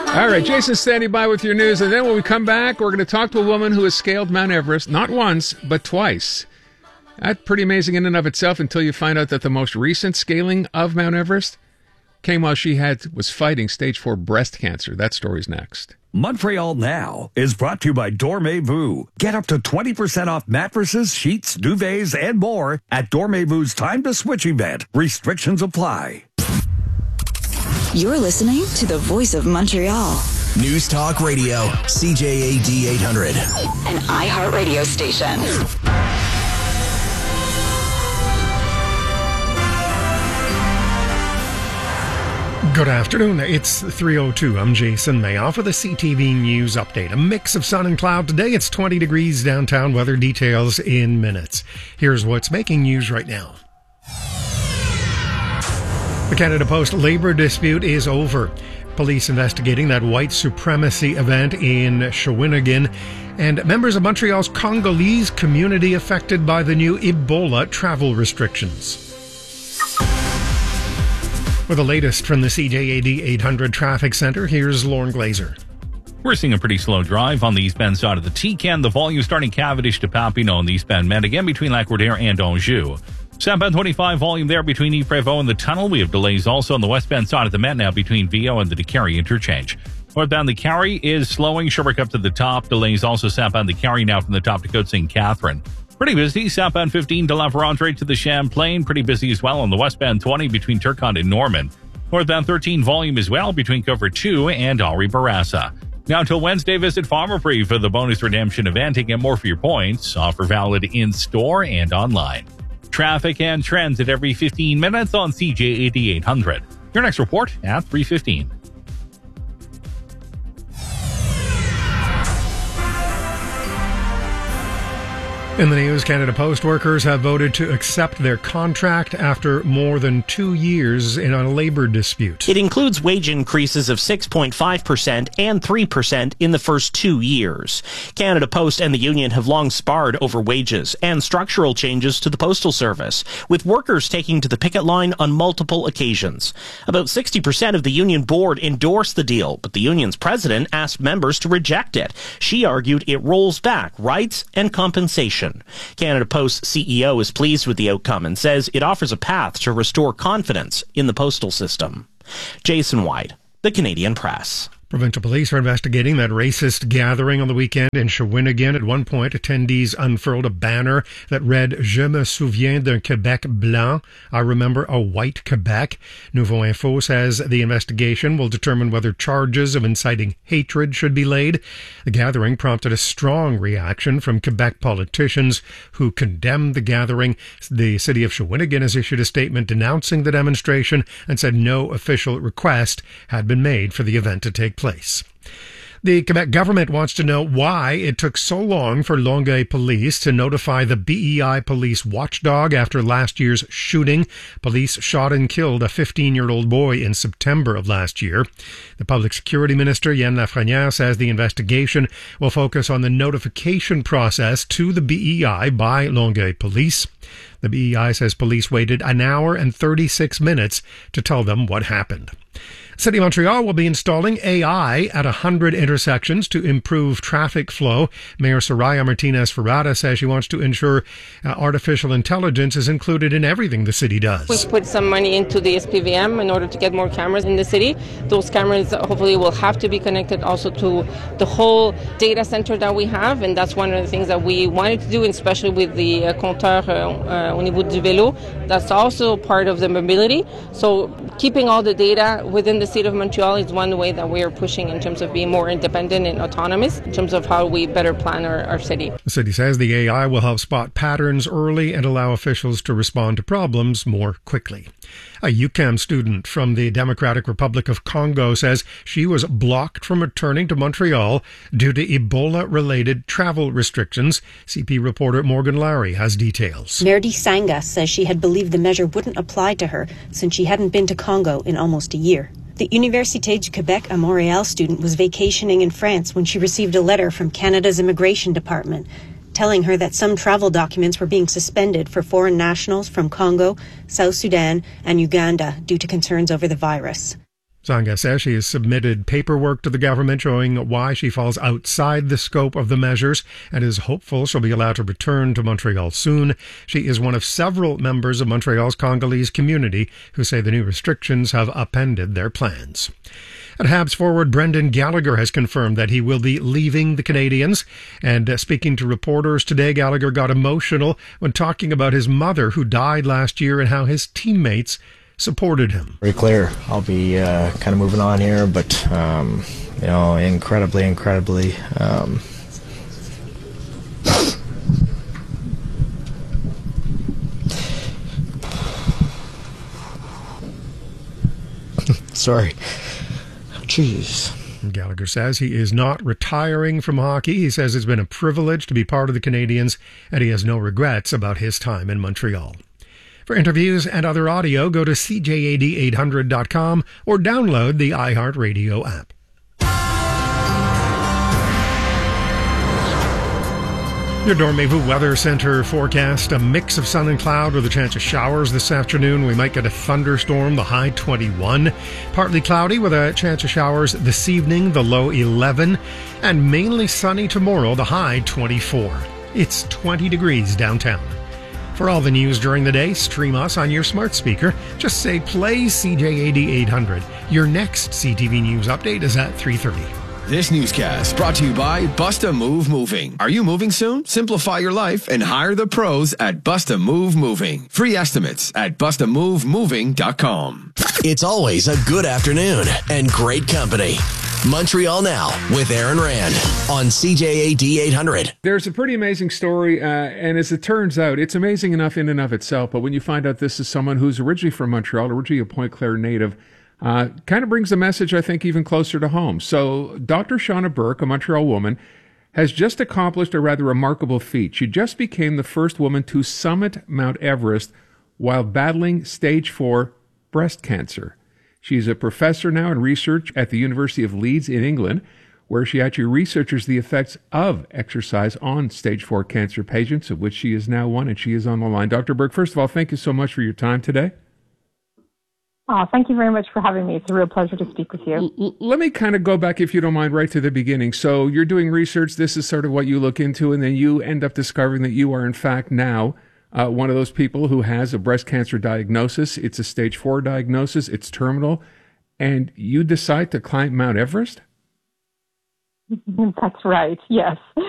All right, Jason's standing by with your news, and then when we come back, we're going to talk to a woman who has scaled Mount Everest, not once, but twice. That's pretty amazing in and of itself until you find out that the most recent scaling of Mount Everest came while she was fighting stage 4 breast cancer. That story's next. Montreal Now is brought to you by Dormez-vous. Get up to 20% off mattresses, sheets, duvets, and more at Dormez-vou's Time to Switch event. Restrictions apply. You're listening to the voice of Montreal. News Talk Radio, CJAD 800. An iHeartRadio station. Good afternoon. It's 3:02. I'm Jason Mayoff with a CTV News update. A mix of sun and cloud today. It's 20 degrees downtown. Weather details in minutes. Here's what's making news right now. The Canada Post labor dispute is over. Police investigating that white supremacy event in Shawinigan, and members of Montreal's Congolese community affected by the new Ebola travel restrictions. With the latest from the CJAD 800 Traffic Center, here's Lauren Glazer. We're seeing a pretty slow drive on the eastbound side of the T-Can. The volume starting Cavendish to Papineau on the eastbound Med, again between Lac-Roudère and Anjou. Southbound 25 volume there between Yves-Prévost and the tunnel. We have delays also on the westbound side of the Met now between Viau and the Décarie interchange. Northbound the Carrie is slowing. Sherbrooke up to the top. Delays also southbound the Carrie now from the top to Côte St. Catherine. Pretty busy. Southbound 15 de La Vérendrye to the Champlain. Pretty busy as well on the westbound 20 between Turcotte and Norman. Northbound 13 volume as well between Cover 2 and Henri Bourassa. Now until Wednesday, visit Pharmaprix for the bonus redemption event and get more for your points. Offer valid in-store and online. Traffic and trends at every 15 minutes on CJAD 800. Your next report at 3:15. In the news, Canada Post workers have voted to accept their contract after more than 2 years in a labor dispute. It includes wage increases of 6.5% and 3% in the first 2 years. Canada Post and the union have long sparred over wages and structural changes to the Postal Service, with workers taking to the picket line on multiple occasions. About 60% of the union board endorsed the deal, but the union's president asked members to reject it. She argued it rolls back rights and compensation. Canada Post CEO is pleased with the outcome and says it offers a path to restore confidence in the postal system. Jason White, The Canadian Press. Provincial police are investigating that racist gathering on the weekend in Shawinigan. At one point, attendees unfurled a banner that read, "Je me souviens d'un Québec blanc." I remember a white Quebec. Nouveau Info says the investigation will determine whether charges of inciting hatred should be laid. The gathering prompted a strong reaction from Quebec politicians who condemned the gathering. The city of Shawinigan has issued a statement denouncing the demonstration and said no official request had been made for the event to take place. The Quebec government wants to know why it took so long for Longueuil police to notify the BEI police watchdog after last year's shooting. Police shot and killed a 15-year-old boy in September of last year. The Public Security Minister, Yann Lafrenière, says the investigation will focus on the notification process to the BEI by Longueuil police. The BEI says police waited an hour and 36 minutes to tell them what happened. City of Montreal will be installing AI at 100 intersections to improve traffic flow. Mayor Soraya Martinez-Ferrada says she wants to ensure artificial intelligence is included in everything the city does. We put some money into the SPVM in order to get more cameras in the city. Those cameras hopefully will have to be connected also to the whole data center that we have, and that's one of the things that we wanted to do, especially with the compteur au niveau du vélo. That's also part of the mobility. So keeping all the data within the city of Montreal is one way that we are pushing in terms of being more independent and autonomous in terms of how we better plan our city. The city says the AI will help spot patterns early and allow officials to respond to problems more quickly. A UQAM student from the Democratic Republic of Congo says she was blocked from returning to Montreal due to Ebola-related travel restrictions. CP reporter Morgan Lowry has details. Nerdy Sanga says she had believed the measure wouldn't apply to her since she hadn't been to Congo in almost a year. The Université du Québec à Montréal student was vacationing in France when she received a letter from Canada's Immigration Department telling her that some travel documents were being suspended for foreign nationals from Congo, South Sudan, and Uganda due to concerns over the virus. Tsonga says she has submitted paperwork to the government showing why she falls outside the scope of the measures and is hopeful she'll be allowed to return to Montreal soon. She is one of several members of Montreal's Congolese community who say the new restrictions have upended their plans. And Habs forward Brendan Gallagher has confirmed that he will be leaving the Canadiens. And speaking to reporters today, Gallagher got emotional when talking about his mother who died last year and how his teammates supported him. Very clear. I'll be kind of moving on here, but incredibly. Sorry. Jeez. Gallagher says he is not retiring from hockey. He says it's been a privilege to be part of the Canadiens, and he has no regrets about his time in Montreal. For interviews and other audio, go to CJAD800.com or download the iHeartRadio app. Your Dormez-vous Weather Center forecast, a mix of sun and cloud with a chance of showers this afternoon. We might get a thunderstorm, the high 21. Partly cloudy with a chance of showers this evening, the low 11. And mainly sunny tomorrow, the high 24. It's 20 degrees downtown. For all the news during the day, stream us on your smart speaker. Just say play CJAD 800. Your next CTV News update is at 3:30. This newscast brought to you by Busta Move Moving. Are you moving soon? Simplify your life and hire the pros at Busta Move Moving. Free estimates at bustamovemoving.com. It's always a good afternoon and great company. Montreal Now with Aaron Rand on CJAD 800. There's a pretty amazing story, and as it turns out, it's amazing enough in and of itself, but when you find out this is someone who's originally from Montreal, originally a Pointe Claire native, kind of brings the message, I think, even closer to home. So Dr. Shauna Burke, a Montreal woman, has just accomplished a rather remarkable feat. She just became the first woman to summit Mount Everest while battling stage 4 breast cancer. She's a professor now in research at the University of Leeds in England, where she actually researches the effects of exercise on stage 4 cancer patients, of which she is now one, and she is on the line. Dr. Burke, first of all, thank you so much for your time today. Oh, thank you very much for having me. It's a real pleasure to speak with you. Let me kind of go back, if you don't mind, right to the beginning. So you're doing research. This is sort of what you look into, and then you end up discovering that you are, in fact, now one of those people who has a breast cancer diagnosis. It's a stage 4 diagnosis. It's terminal. And you decide to climb Mount Everest? That's right, yes.